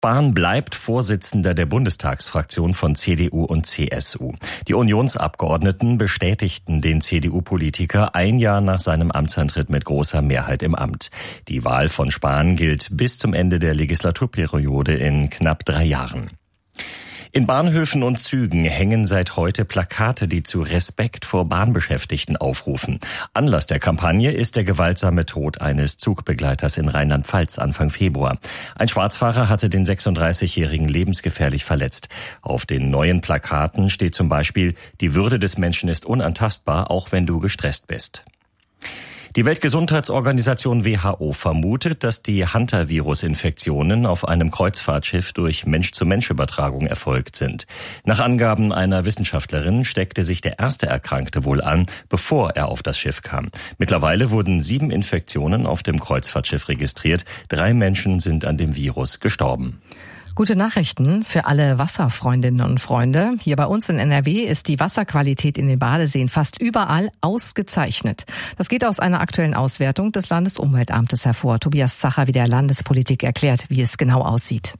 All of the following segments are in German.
Spahn bleibt Vorsitzender der Bundestagsfraktion von CDU und CSU. Die Unionsabgeordneten bestätigten den CDU-Politiker ein Jahr nach seinem Amtsantritt mit großer Mehrheit im Amt. Die Wahl von Spahn gilt bis zum Ende der Legislaturperiode in knapp 3 Jahren. In Bahnhöfen und Zügen hängen seit heute Plakate, die zu Respekt vor Bahnbeschäftigten aufrufen. Anlass der Kampagne ist der gewaltsame Tod eines Zugbegleiters in Rheinland-Pfalz Anfang Februar. Ein Schwarzfahrer hatte den 36-Jährigen lebensgefährlich verletzt. Auf den neuen Plakaten steht zum Beispiel: Die Würde des Menschen ist unantastbar, auch wenn du gestresst bist. Die Weltgesundheitsorganisation WHO vermutet, dass die Hantavirus-Infektionen auf einem Kreuzfahrtschiff durch Mensch-zu-Mensch-Übertragung erfolgt sind. Nach Angaben einer Wissenschaftlerin steckte sich der erste Erkrankte wohl an, bevor er auf das Schiff kam. Mittlerweile wurden 7 Infektionen auf dem Kreuzfahrtschiff registriert. 3 Menschen sind an dem Virus gestorben. Gute Nachrichten für alle Wasserfreundinnen und Freunde. Hier bei uns in NRW ist die Wasserqualität in den Badeseen fast überall ausgezeichnet. Das geht aus einer aktuellen Auswertung des Landesumweltamtes hervor. Tobias Zacher, wie der Landespolitik erklärt, wie es genau aussieht.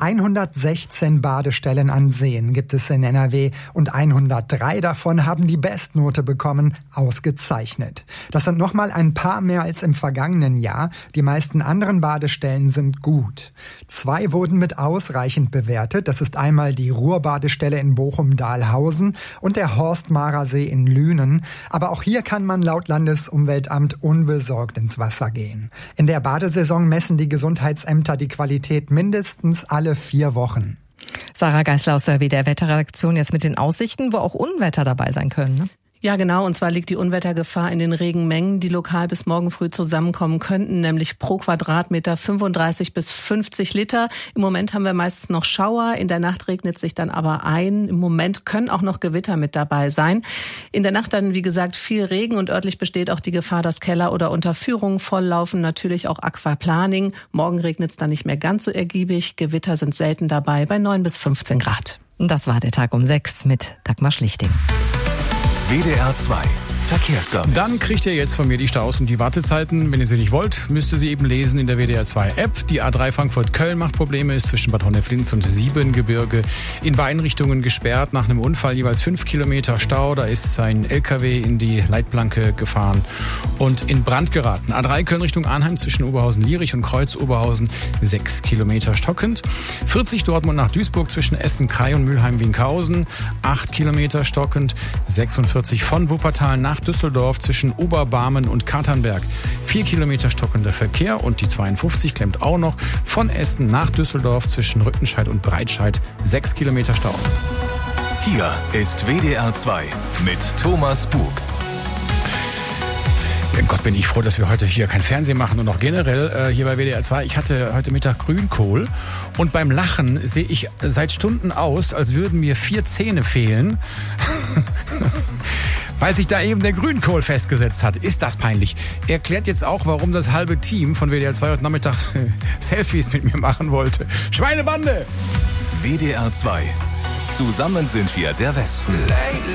116 Badestellen an Seen gibt es in NRW und 103 davon haben die Bestnote bekommen, ausgezeichnet. Das sind nochmal ein paar mehr als im vergangenen Jahr. Die meisten anderen Badestellen sind gut. 2 wurden mit ausreichend bewertet. Das ist einmal die Ruhrbadestelle in Bochum-Dahlhausen und der Horstmarer See in Lünen. Aber auch hier kann man laut Landesumweltamt unbesorgt ins Wasser gehen. In der Badesaison messen die Gesundheitsämter die Qualität mindestens alle 4 Wochen. Sarah Geisler aus der WDR-Wetterredaktion jetzt mit den Aussichten, wo auch Unwetter dabei sein können, ne? Ja, genau. Und zwar liegt die Unwettergefahr in den Regenmengen, die lokal bis morgen früh zusammenkommen könnten, nämlich pro Quadratmeter 35 bis 50 Liter. Im Moment haben wir meistens noch Schauer. In der Nacht regnet es sich dann aber ein. Im Moment können auch noch Gewitter mit dabei sein. In der Nacht dann, wie gesagt, viel Regen und örtlich besteht auch die Gefahr, dass Keller oder Unterführungen volllaufen. Natürlich auch Aquaplaning. Morgen regnet es dann nicht mehr ganz so ergiebig. Gewitter sind selten dabei bei 9 bis 15 Grad. Das war der Tag um 6 mit Dagmar Schlichting. WDR 2 Verkehrsservice. Dann kriegt ihr jetzt von mir die Staus und die Wartezeiten. Wenn ihr sie nicht wollt, müsst ihr sie eben lesen in der WDR 2 App. Die A3 Frankfurt-Köln macht Probleme, ist zwischen Bad Honneflins und Siebengebirge in beiden Richtungen gesperrt. Nach einem Unfall jeweils 5 Kilometer Stau. Da ist ein LKW in die Leitplanke gefahren und in Brand geraten. A3 Köln Richtung Arnheim zwischen Oberhausen-Lierich und Kreuz-Oberhausen 6 Kilometer stockend. 40 Dortmund nach Duisburg zwischen Essen-Krei und Mülheim-Wiedenkhausen 8 Kilometer stockend. 46 von Wuppertal nach Düsseldorf zwischen Oberbarmen und Katernberg 4 Kilometer stockender Verkehr und die 52 klemmt auch noch von Essen nach Düsseldorf zwischen Rüttenscheid und Breitscheid 6 Kilometer Stau. Hier ist WDR 2 mit Thomas Bug. Gott, bin ich froh, dass wir heute hier kein Fernsehen machen und auch generell hier bei WDR 2. Ich hatte heute Mittag Grünkohl und beim Lachen sehe ich seit Stunden aus, als würden mir 4 Zähne fehlen. Weil sich da eben der Grünkohl festgesetzt hat. Ist das peinlich? Erklärt jetzt auch, warum das halbe Team von WDR 2 heute Nachmittag Selfies mit mir machen wollte. Schweinebande! WDR 2. Zusammen sind wir der Westen.